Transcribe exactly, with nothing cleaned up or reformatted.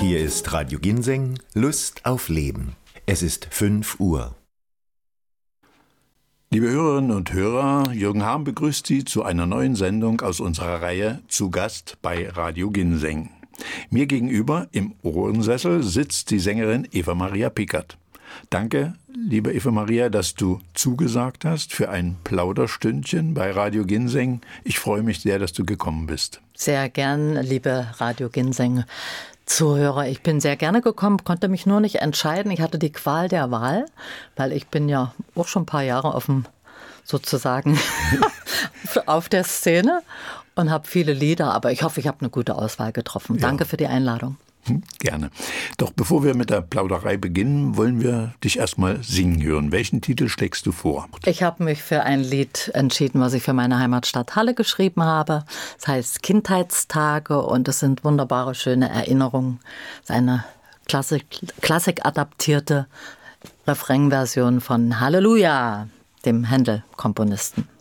Hier ist Radio Ginseng, Lust auf Leben. Es ist fünf Uhr. Liebe Hörerinnen und Hörer, Jürgen Harm begrüßt Sie zu einer neuen Sendung aus unserer Reihe Zu Gast bei Radio Ginseng. Mir gegenüber im Ohrensessel sitzt die Sängerin Eva-Maria Pickert. Danke, liebe Eva-Maria, dass du zugesagt hast für ein Plauderstündchen bei Radio Ginseng. Ich freue mich sehr, dass du gekommen bist. Sehr gern, liebe Radio Ginseng Zuhörer. Ich bin sehr gerne gekommen, konnte mich nur nicht entscheiden. Ich hatte die Qual der Wahl, weil ich bin ja auch schon ein paar Jahre auf dem, sozusagen auf der Szene und habe viele Lieder, aber ich hoffe, ich habe eine gute Auswahl getroffen. Ja. Danke für die Einladung. Gerne. Doch bevor wir mit der Plauderei beginnen, wollen wir dich erstmal singen hören. Welchen Titel schlägst du vor? Ich habe mich für ein Lied entschieden, was ich für meine Heimatstadt Halle geschrieben habe. Es heißt Kindheitstage und es sind wunderbare, schöne Erinnerungen. Es ist eine Klassik, Klassik-adaptierte Refrainversion von Halleluja, dem Händel-Komponisten.